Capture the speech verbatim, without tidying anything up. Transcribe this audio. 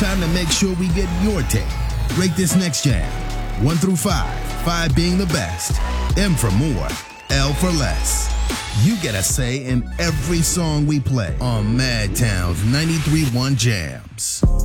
time to make sure we get your take. Rate this next jam. One through five. Five being the best. M for more. L for less. You get a say in every song we play on Madtown's ninety-three point one Jams.